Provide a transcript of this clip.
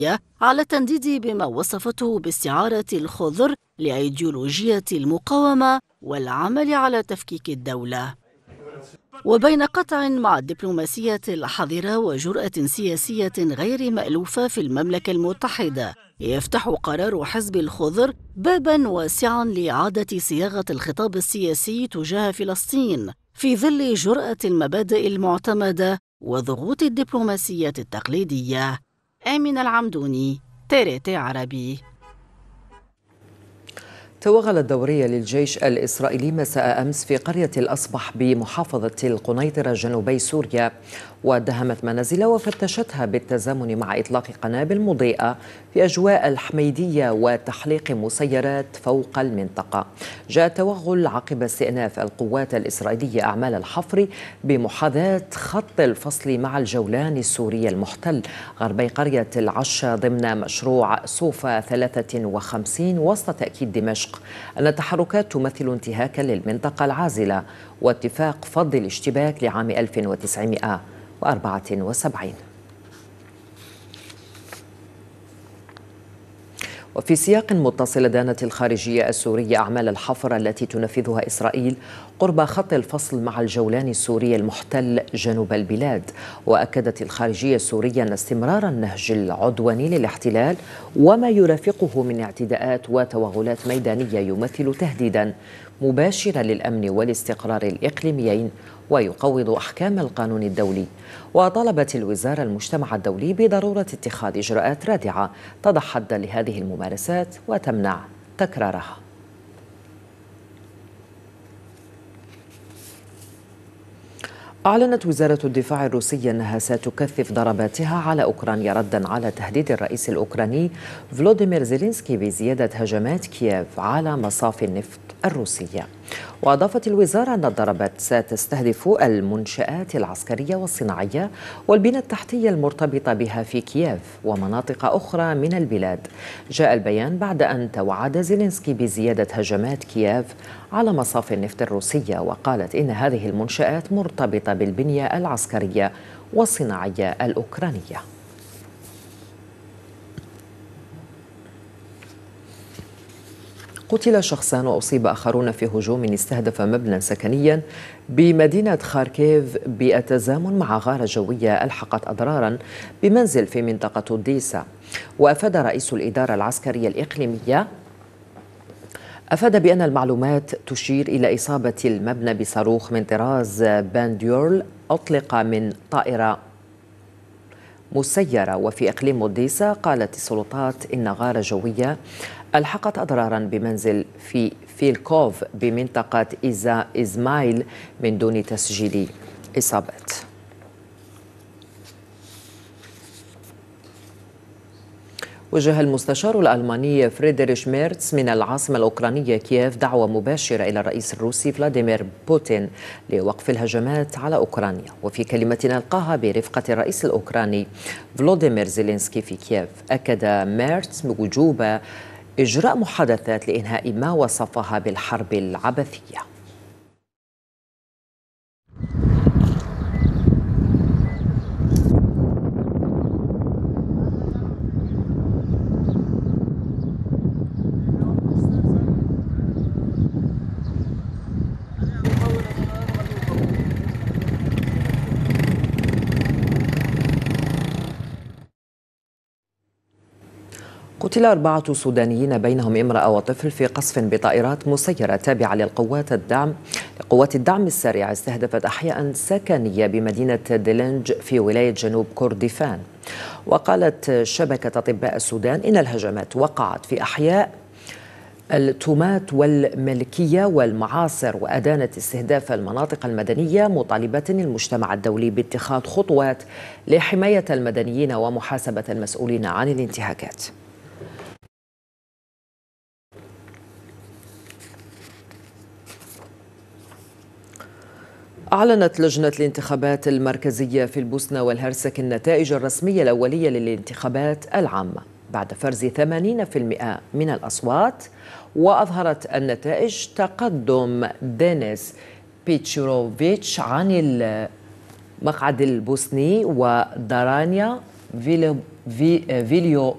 على التنديد بما وصفته باستعارة الخضر لأيديولوجية المقاومة والعمل على تفكيك الدولة. وبين قطع مع الدبلوماسية الحذرة وجرأة سياسية غير مألوفة في المملكة المتحدة، يفتح قرار حزب الخضر باباً واسعاً لإعادة صياغة الخطاب السياسي تجاه فلسطين في ظل جرأة المبادئ المعتمدة وضغوط الدبلوماسية التقليدية. آمنة العمدوني، TRT عربي. توغلت دورية للجيش الإسرائيلي مساء أمس في قرية الأصبح بمحافظة القنيطرة جنوبي سوريا، ودهمت منازل وفتشتها بالتزامن مع إطلاق قنابل مضيئة في أجواء الحميدية وتحليق مسيرات فوق المنطقة. جاء التوغل عقب استئناف القوات الإسرائيلية أعمال الحفر بمحاذاة خط الفصل مع الجولان السوري المحتل غربي قرية العشة ضمن مشروع صوفا 53، وسط تأكيد دمشق أن التحركات تمثل انتهاكا للمنطقة العازلة واتفاق فض الاشتباك لعام 1974. وفي سياق متصل، دانت الخارجية السورية أعمال الحفر التي تنفذها إسرائيل قرب خط الفصل مع الجولان السوري المحتل جنوب البلاد. وأكدت الخارجية السورية أن استمرار النهج العدواني للاحتلال وما يرافقه من اعتداءات وتوغلات ميدانية يمثل تهديدا مباشرا للأمن والاستقرار الإقليميين ويقوض أحكام القانون الدولي. وطالبت الوزارة المجتمع الدولي بضرورة اتخاذ إجراءات رادعة تضع حدا لهذه الممارسات وتمنع تكرارها. أعلنت وزارة الدفاع الروسية أنها ستكثف ضرباتها على أوكرانيا ردا على تهديد الرئيس الأوكراني فلوديمير زيلينسكي بزيادة هجمات كييف على مصافي النفط الروسية. وأضافت الوزارة أن الضربات ستستهدف المنشآت العسكرية والصناعية والبنى التحتية المرتبطة بها في كييف ومناطق أخرى من البلاد. جاء البيان بعد أن توعد زيلينسكي بزيادة هجمات كييف على مصافي النفط الروسية، وقالت إن هذه المنشآت مرتبطة بالبنية العسكرية والصناعية الأوكرانية. قتل شخصان وأصيب آخرون في هجوم استهدف مبنى سكنيا بمدينة خاركيف بالتزامن مع غارة جوية ألحقت أضرارا بمنزل في منطقة أوديسا. وأفاد رئيس الإدارة العسكرية الإقليمية بأن المعلومات تشير إلى إصابة المبنى بصاروخ من طراز بانديورل أطلق من طائرة مسيرة. وفي إقليم أوديسا قالت السلطات إن غارة جوية ألحقت أضرارا بمنزل في فيلكوف بمنطقة إزمايل من دون تسجيل إصابات. وجه المستشار الألماني فريدريش ميرتس من العاصمة الأوكرانية كييف دعوة مباشرة إلى الرئيس الروسي فلاديمير بوتين لوقف الهجمات على أوكرانيا. وفي كلمة ألقاها برفقة الرئيس الأوكراني فلوديمير زيلينسكي في كييف، أكد ميرتس بوجوب إجراء محادثات لإنهاء ما وصفها بالحرب العبثية. قتل 4 سودانيين بينهم امرأة وطفل في قصف بطائرات مسيرة تابعة لقوات الدعم السريع استهدفت أحياء سكنية بمدينة ديلنج في ولاية جنوب كردفان. وقالت شبكة أطباء السودان إن الهجمات وقعت في أحياء التومات والملكية والمعاصر، وأدانت استهداف المناطق المدنية، مطالبة المجتمع الدولي باتخاذ خطوات لحماية المدنيين ومحاسبة المسؤولين عن الانتهاكات. أعلنت لجنة الانتخابات المركزية في البوسنة والهرسك النتائج الرسمية الأولية للانتخابات العامة بعد فرز 80% من الأصوات. وأظهرت النتائج تقدم دينيس بيتشوروفيتش عن المقعد البوسني ودارانيا فيليو